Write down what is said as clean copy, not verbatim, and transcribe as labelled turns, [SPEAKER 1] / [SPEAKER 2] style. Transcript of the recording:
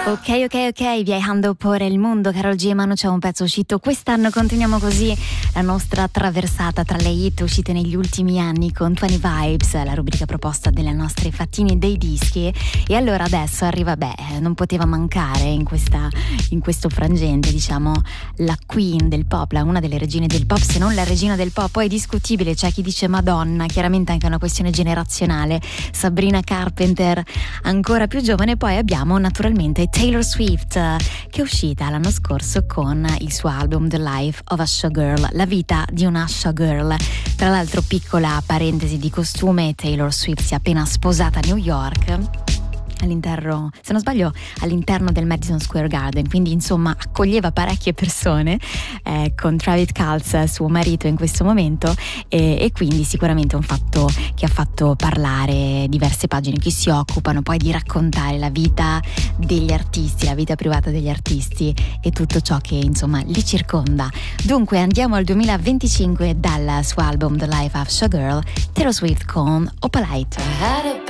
[SPEAKER 1] Ok, viajando por il mondo, Karol G e Manu, c'è un pezzo uscito quest'anno, continuiamo così la nostra traversata tra le hit uscite negli ultimi anni con 20 Vibes, la rubrica proposta delle nostre fattine dei dischi. E allora adesso arriva, non poteva mancare in questo frangente, diciamo, la queen del pop, una delle regine del pop, se non la regina del pop. Poi è discutibile, c'è chi dice Madonna, chiaramente anche una questione generazionale, Sabrina Carpenter ancora più giovane. Poi abbiamo naturalmente Taylor Swift, che è uscita l'anno scorso con il suo album The Life of a Showgirl, la vita di una showgirl. Tra l'altro, piccola parentesi di costume, Taylor Swift si è appena sposata a New York, all'interno, se non sbaglio, all'interno del Madison Square Garden, quindi insomma accoglieva parecchie persone con Travis Kelce, suo marito in questo momento, e quindi sicuramente un fatto che ha fatto parlare diverse pagine che si occupano poi di raccontare la vita degli artisti, la vita privata degli artisti e tutto ciò che insomma li circonda. Dunque andiamo al 2025, dal suo album The Life of a Showgirl, Taylor Swift con Opalite.